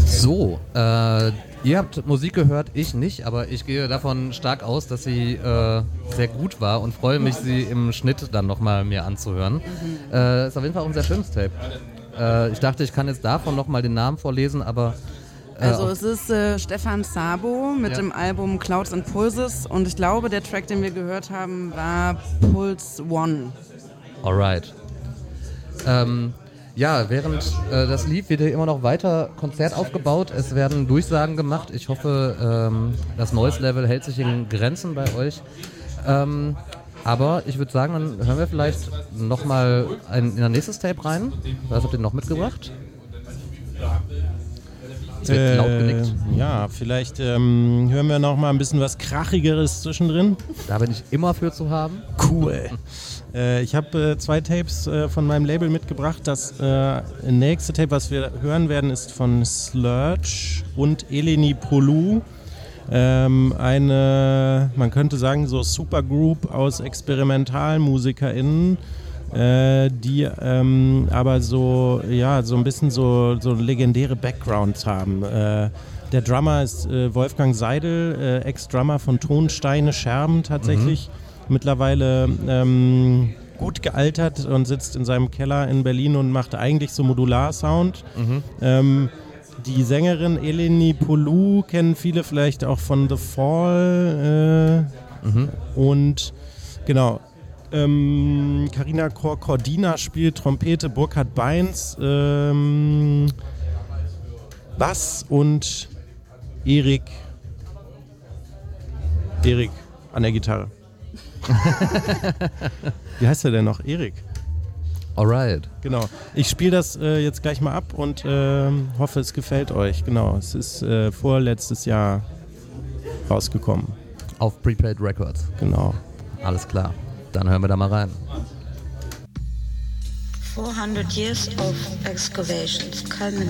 So, ihr habt Musik gehört, ich nicht, aber ich gehe davon stark aus, dass sie sehr gut war und freue mich, sie im Schnitt dann nochmal mir anzuhören. Ist auf jeden Fall auch ein sehr schönes Tape. Ich dachte, ich kann jetzt davon nochmal den Namen vorlesen, aber... Also es ist Stefan Szabo mit dem Album Clouds and Pulses und ich glaube, der Track, den wir gehört haben, war Pulse One. Alright. Ja, während das lief, wird hier immer noch weiter Konzert aufgebaut. Es werden Durchsagen gemacht. Ich hoffe, das Noise-Level hält sich in Grenzen bei euch. Aber ich würde sagen, dann hören wir vielleicht nochmal in ein nächstes Tape rein. Was habt ihr noch mitgebracht? Es wird laut genickt. Ja, vielleicht hören wir noch mal ein bisschen was Krachigeres zwischendrin. Da bin ich immer für zu haben. Cool. Ich habe 2 Tapes von meinem Label mitgebracht. Das nächste Tape, was wir hören werden, ist von Slurge und Eleni Polou. Eine, man könnte sagen, so Supergroup aus ExperimentalmusikerInnen, die aber so, ja, so ein bisschen so legendäre Backgrounds haben. Der Drummer ist Wolfgang Seidel, Ex-Drummer von Tonsteine Scherben tatsächlich. Mittlerweile gut gealtert und sitzt in seinem Keller in Berlin und macht eigentlich so Modular-Sound. Die Sängerin Eleni Polou kennen viele vielleicht auch von The Fall. Und genau, Carina Cordina spielt Trompete, Burkhard Beins Bass und Erik an der Gitarre. Wie heißt er denn noch? Erik. Alright. Genau. Ich spiele das jetzt gleich mal ab und hoffe, es gefällt euch. Genau. Es ist vorletztes Jahr rausgekommen. Auf Prepaid Records. Genau. Alles klar. Dann hören wir da mal rein. 400 years of excavations culminated